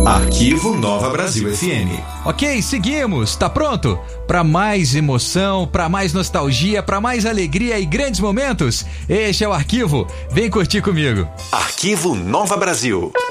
Arquivo Nova Brasil FM. Ok, seguimos. Tá pronto? Para mais emoção, para mais nostalgia, para mais alegria e grandes momentos? Este é o Arquivo. Vem curtir comigo. Arquivo Nova Brasil.